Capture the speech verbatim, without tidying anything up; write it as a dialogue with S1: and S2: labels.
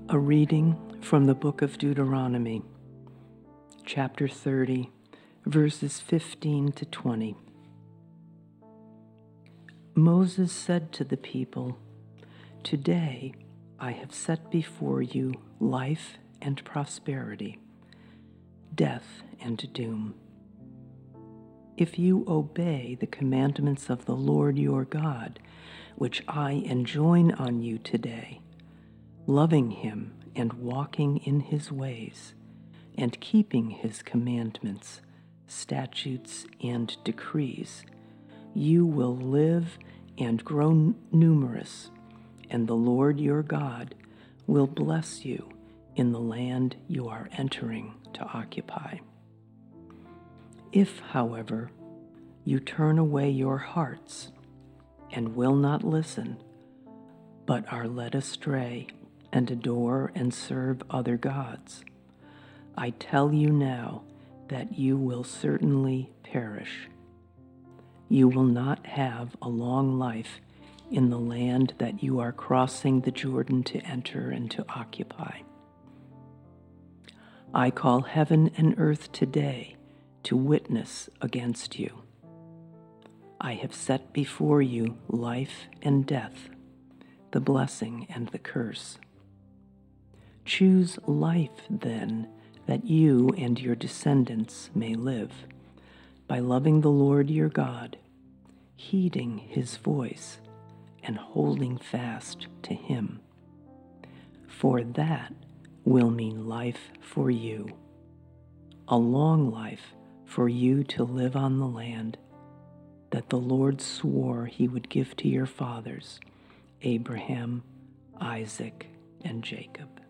S1: A reading from the book of Deuteronomy, chapter thirty, verses fifteen to twenty. Moses said to the people, "Today I have set before you life and prosperity, death and doom. If you obey the commandments of the Lord your God, which I enjoin on you today, loving him and walking in his ways, and keeping his commandments, statutes, and decrees, you will live and grow numerous, and the Lord your God will bless you in the land you are entering to occupy. If, however, you turn away your hearts and will not listen, but are led astray and adore and serve other gods, I tell you now that you will certainly perish. You will not have a long life in the land that you are crossing the Jordan to enter and to occupy. I call heaven and earth today to witness against you. I have set before you life and death, the blessing and the curse. Choose life, then, that you and your descendants may live, by loving the Lord your God, heeding his voice, and holding fast to him. For that will mean life for you, a long life for you to live on the land that the Lord swore he would give to your fathers, Abraham, Isaac, and Jacob."